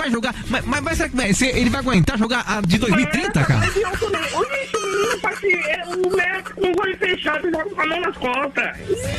vai jogar. Mas será que ele vai aguentar jogar a de 2030, cara? O médico com o olho fechado e joga com a mão nas costas.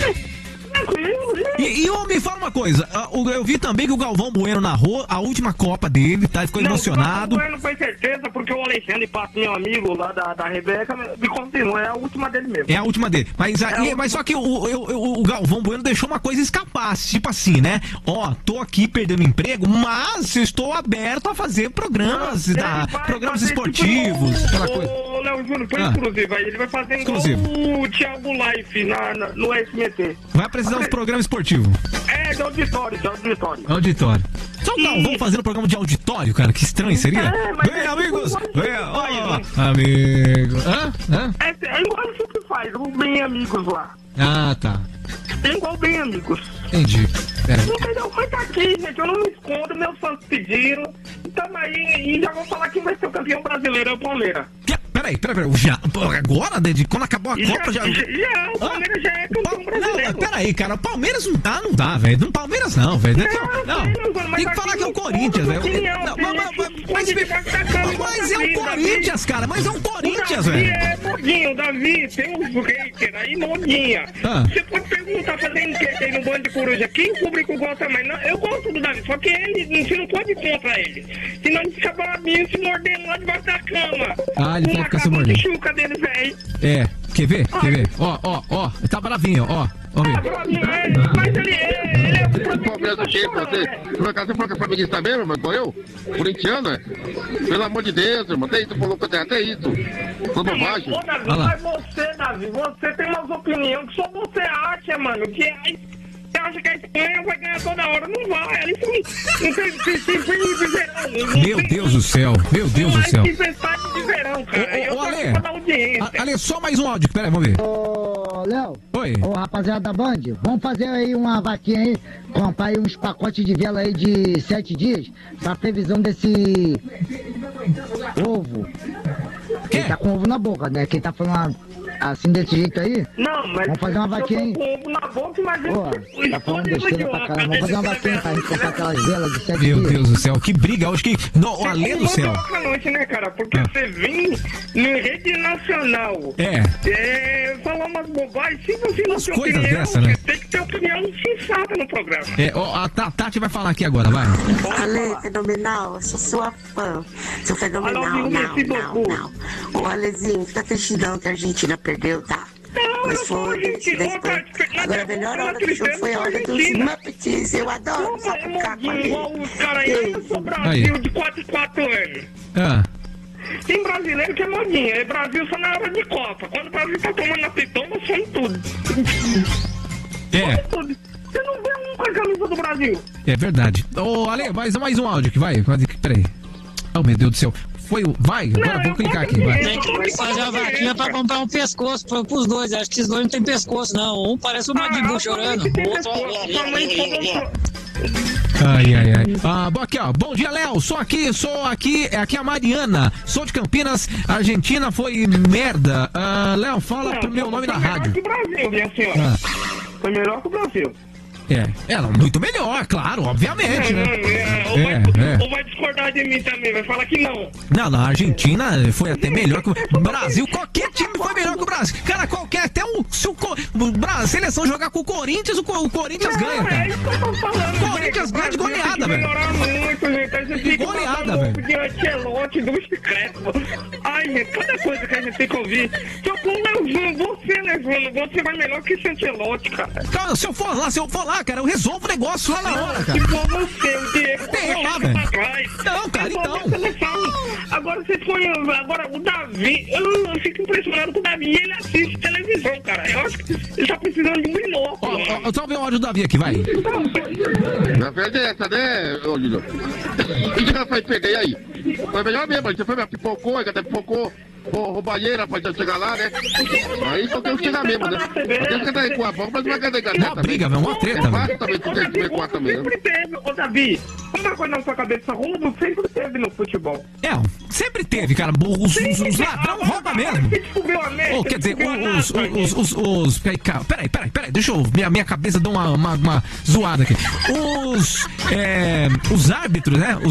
E me fala uma coisa, eu vi também que o Galvão Bueno narrou a última Copa dele, tá? Ficou emocionado. O Galvão Bueno foi certeza, porque o Alexandre Pato, meu amigo lá da Rebeca, me confirmou, é a última dele mesmo. É a última dele. Mas só que o Galvão Bueno deixou uma coisa escapar, tipo assim, né? Tô aqui perdendo emprego, mas estou aberto a fazer programas esportivos, aquela coisa. Ô, Léo Júnior, foi exclusivo aí, ele vai fazer igual o Thiago Life no SMT. Vai apresentar os programas esportivos. De auditório. Auditório. Só o Galvão fazendo programa de auditório, cara, que estranho seria. Vem, amigos! Vem, amigo. É igual isso que faz, o Bem Amigos lá. Ah, tá. É igual Bem Amigos. Entendi. Entendeu? Mas tá aqui, gente, eu não me escondo, meus fãs pediram. Então aí, e já vou falar quem vai ser o campeão brasileiro, é o Palmeiras. Peraí, agora, quando acabou a Copa, já... O Palmeiras já é campeão brasileiro. Não, peraí, cara, o Palmeiras não dá, velho. Não, Palmeiras não, velho. Não, tem que falar que é o Corinthians, velho. Mas é o Corinthians, cara, mas é um Corinthians, velho. O Davi, tem uns haters aí, modinha. Você pode perguntar, fazer enquete aí no Bando de Coruja, quem público gosta mais? Não, eu gosto do Davi, só que você não pode ir contra ele. Senão ele fica brabinho, se mordendo lá debaixo da cama. Ele vai ficar se mordendo. Chuca dele, velho. Quer ver? Ó, tá bravinho, ó. Vamos ver. Mas ele é o Palmeiras do quê? Por acaso você falou que é flamenguista mesmo, mas igual eu? Corintiano, é? Pelo amor de Deus, irmão. Até isso, falou que até isso. Foi bobagem. Ô, Davi, mas você tem umas opiniões que só você acha, mano, que você acha que a Espanha vai ganhar toda hora? Não vai. Eles não tem Meu Deus do céu. Tempestade de verão, cara. Ô, Ale, só mais um áudio. Pera aí, vamos ver. Ô, Léo. Oi. Ô, rapaziada da Band, vamos fazer aí uma vaquinha aí, comprar aí uns pacotes de vela aí de 7 dias, pra previsão desse ovo. Quem tá com ovo na boca, né? Quem tá falando assim desse jeito aí? Não, mas vamos fazer uma vaquinha aí. Com ovo na boca, imagina. Pô, tá falando besteira pra caramba. Vamos fazer uma vaquinha pra gente comprar aquelas velas de 7 dias. Meu Deus do céu, que briga. Eu acho que. O Ale do céu. Noite, né, cara? Porque você vem em rede nacional. Falar umas bobagens. Se você não tem coisas opinião, dessa, né? Tem que ter opinião sensata no programa. A Tati vai falar aqui agora, vai. Ale, fenomenal, eu sou sua fã. Sou fenomenal, não. Ô, Alezinho, fica triste não que a Argentina perdeu, tá? Mas foi agora a melhor hora do jogo foi a hora dos Muppets. Eu adoro sapucar com ele. Igual os caras aí, eu sou Brasil de 4 anos. Tem brasileiro que é modinha. É Brasil só na hora de Copa. Quando o Brasil tá tomando a pitoma, some tudo. Você não vê um com a camisa do Brasil. É verdade. Ô, Ale, mais um áudio que vai. Peraí. Oh, meu Deus do céu. Vai, agora vou clicar aqui. Vai. Tem que fazer a vaquinha pra comprar um pescoço pros dois. Acho que esses dois não tem pescoço, não. Um parece um Madibu chorando. Ai. Bom, aqui, ó. Bom dia, Léo. Sou aqui é a Mariana. Sou de Campinas. A Argentina foi merda. Léo, fala pro meu nome na rádio. Foi melhor que o Brasil, minha senhora. Foi melhor que o Brasil. Muito melhor, claro, obviamente, né? Ou vai discordar de mim também, vai falar que não. Não, a Argentina foi até melhor que o Brasil. Qualquer time foi melhor que o Brasil. Cara, até se a seleção jogar com o Corinthians, o Corinthians ganha, cara. É isso que eu tô falando. O Corinthians ganha de goleada, velho. Melhorar muito, gente. A gente tem que goleada, velho. De Ancelotti, do Crespo. Ai, gente, cada coisa que a gente tem que ouvir. Se eu for levando, você vai melhor que esse Ancelotti, cara. Cara, se eu for lá, cara, eu resolvo o negócio lá na hora, cara. Se for você, o Diego, eu lá, velho. Não, cara, então. Agora você foi. Agora o Davi, eu fico impressionado com o Davi. Ele assiste televisão, cara. Eu acho que ele tá precisando de um binóculo. Só ver o áudio do Davi aqui, vai. Na verdade é essa, né, ô Lino? E já vai perder aí? Foi melhor mesmo, você foi, pipocou, até pipocou. Roubalheira pra chegar lá, né? Aí só tem que chegar mesmo, né? Tem que cantar com a boca, mas não vai cantar com a teta. Uma briga, velho, uma treta, velho. Também, sempre teve, ô Davi. Uma coisa na sua cabeça, roubo sempre teve no futebol. Sempre teve, cara. Os ladrão roubam mesmo. Quer dizer, Peraí, deixa eu. Minha cabeça dá uma zoada aqui. Os árbitros, né?